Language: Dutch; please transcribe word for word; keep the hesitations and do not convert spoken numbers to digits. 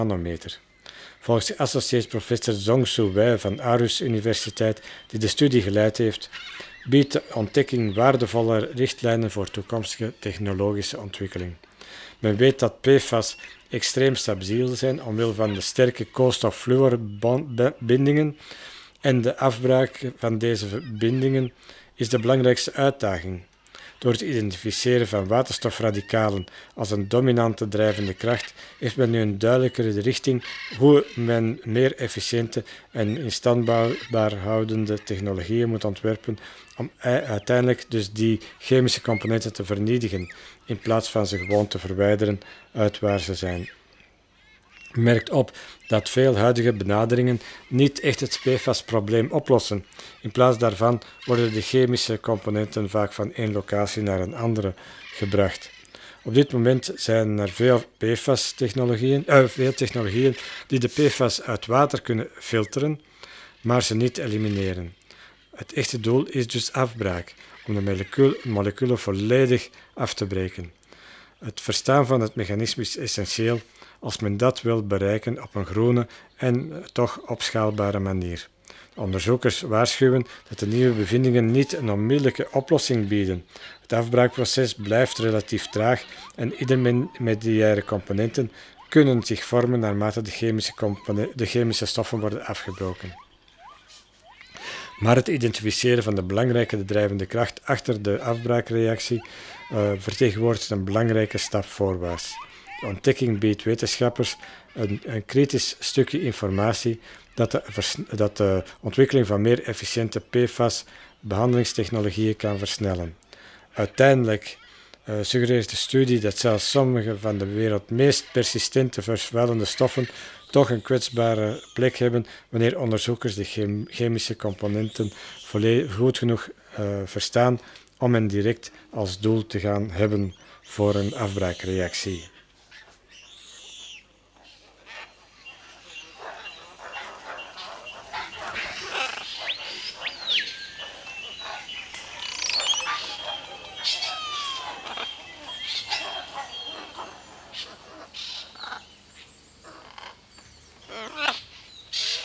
nanometer. Volgens associate professor Zhong-Soo Wei van Aarhus Universiteit, die de studie geleid heeft, biedt de ontdekking waardevolle richtlijnen voor toekomstige technologische ontwikkeling. Men weet dat P F A S extreem stabiel zijn omwille van de sterke koolstof-fluorbindingen en de afbraak van deze bindingen is de belangrijkste uitdaging. Door het identificeren van waterstofradicalen als een dominante drijvende kracht heeft men nu een duidelijkere richting hoe men meer efficiënte en instandbaar houdende technologieën moet ontwerpen om uiteindelijk dus die chemische componenten te vernietigen in plaats van ze gewoon te verwijderen uit waar ze zijn. Merkt op dat veel huidige benaderingen niet echt het P F A S-probleem oplossen. In plaats daarvan worden de chemische componenten vaak van één locatie naar een andere gebracht. Op dit moment zijn er veel P F A S-technologieën, uh, veel technologieën die de P F A S uit water kunnen filteren, maar ze niet elimineren. Het echte doel is dus afbraak, om de molecuul, moleculen volledig af te breken. Het verstaan van het mechanisme is essentieel als men dat wil bereiken op een groene en toch opschaalbare manier. De onderzoekers waarschuwen dat de nieuwe bevindingen niet een onmiddellijke oplossing bieden. Het afbraakproces blijft relatief traag en intermediaire componenten kunnen zich vormen naarmate de chemische, de chemische stoffen worden afgebroken. Maar het identificeren van de belangrijke drijvende kracht achter de afbraakreactie uh, vertegenwoordigt een belangrijke stap voorwaarts. De ontdekking biedt wetenschappers een, een kritisch stukje informatie dat de, dat de ontwikkeling van meer efficiënte P F A S-behandelingstechnologieën kan versnellen. Uiteindelijk uh, suggereert de studie dat zelfs sommige van de wereld meest persistente vervuilende stoffen toch een kwetsbare plek hebben wanneer onderzoekers de chem- chemische componenten volledig goed genoeg uh, verstaan om hen direct als doel te gaan hebben voor een afbraakreactie.